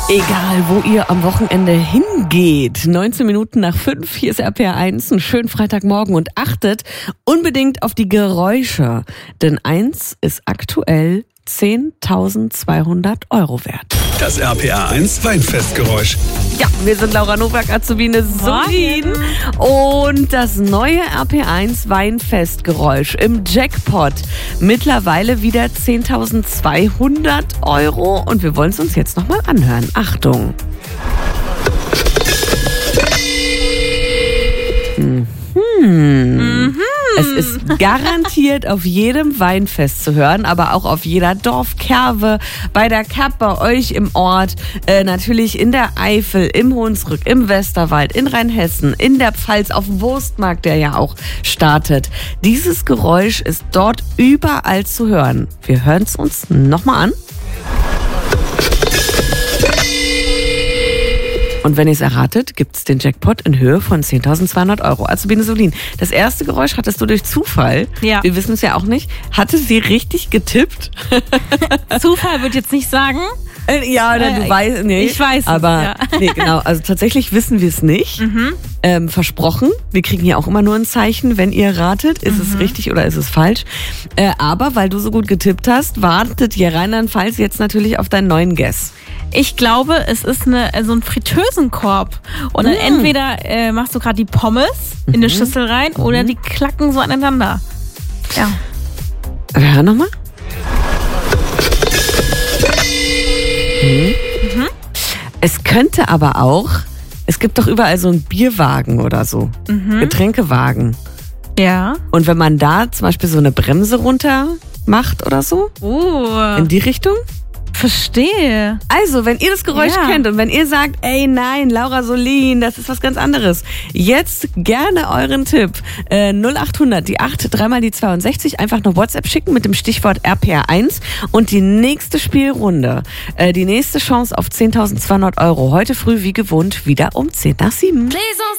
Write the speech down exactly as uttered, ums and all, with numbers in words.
Egal, wo ihr am Wochenende hingeht. neunzehn Minuten nach fünf, hier ist R P R eins, einen schönen Freitagmorgen und achtet unbedingt auf die Geräusche. Denn eins ist aktuell zehntausendzweihundert Euro wert. Das R P R eins Weinfestgeräusch. Ja, wir sind Laura Nowak, Azubine Solin und das neue R P R eins Weinfestgeräusch im Jackpot. Mittlerweile wieder zehntausendzweihundert Euro und wir wollen es uns jetzt nochmal anhören. Achtung! Mhm. Mhm. Es ist garantiert auf jedem Weinfest zu hören, aber auch auf jeder Dorfkerve, bei der Kapp, bei euch im Ort, äh, natürlich in der Eifel, im Hunsrück, im Westerwald, in Rheinhessen, in der Pfalz, auf dem Wurstmarkt, der ja auch startet. Dieses Geräusch ist dort überall zu hören. Wir hören es uns nochmal an. Und wenn ihr es erratet, gibt es den Jackpot in Höhe von zehntausendzweihundert Euro. Azubine Solin, das erste Geräusch hattest du durch Zufall. Ja. Wir wissen es ja auch nicht. Hatte sie richtig getippt? Zufall würde ich jetzt nicht sagen. Äh, ja, oder du Äh, weißt, nee. ich weiß es, aber ja. nee, genau. Also tatsächlich wissen wir es nicht. Mhm. Ähm, versprochen. Wir kriegen ja auch immer nur ein Zeichen, wenn ihr ratet, ist Mhm. es richtig oder ist es falsch. Äh, aber weil du so gut getippt hast, wartet hier Rheinland-Pfalz jetzt natürlich auf deinen neuen Guess. Ich glaube, es ist eine, so ein Fritteusenkorb. Und dann Mm. entweder äh, machst du gerade die Pommes in eine Schüssel rein Mhm. oder die klacken so aneinander. Ja. Wir hören nochmal. Mhm. Mhm. Es könnte aber auch, es gibt doch überall so einen Bierwagen oder so, Mhm. Getränkewagen. Ja. Und wenn man da zum Beispiel so eine Bremse runter macht oder so, Oh. in die Richtung. Verstehe. Also, wenn ihr das Geräusch Ja. kennt und wenn ihr sagt, ey nein, Laura Solin, das ist was ganz anderes, jetzt gerne euren Tipp. Äh, null acht hundert, die acht, dreimal die zweiundsechzig, einfach eine WhatsApp schicken mit dem Stichwort R P R eins und die nächste Spielrunde, äh, die nächste Chance auf zehntausendzweihundert Euro, heute früh wie gewohnt wieder um zehn nach sieben.